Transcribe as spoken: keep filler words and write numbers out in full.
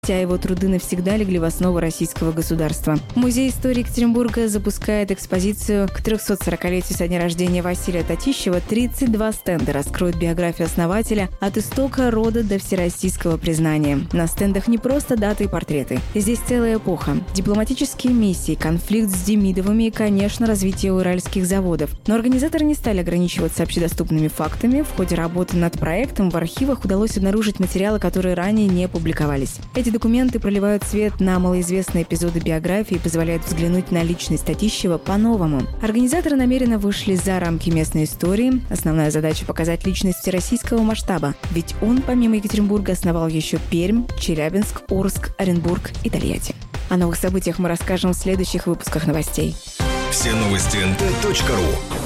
а его труды навсегда легли в основу российского государства. Музей истории Екатеринбурга запускает экспозицию к трехсотсорокалетию со дня рождения Василия Татищева. тридцать два стенда раскроют биографию основателя от истока рода до всероссийского признания. На стендах не просто даты и портреты. Здесь целая эпоха. Дипломатические миссии, конфликт с Демидовыми и, конечно, развитие уральских заводов. Но организаторы не стали ограничиваться общедоступными фактами. В ходе работы над проектом в архивах удалось обнаружить материалы, которые ранее не публиковались. Эти документы проливают свет на малоизвестные эпизоды биографии и позволяют взглянуть на личность Татищева по-новому. Организаторы намеренно вышли за рамки местной истории. Основная задача – показать личность всероссийского масштаба. Ведь он, помимо Екатеринбурга, основал еще Пермь, Челябинск, Орск, Оренбург и Тольятти. О новых событиях мы расскажем в следующих выпусках новостей. Все новости эн тэ точка ру.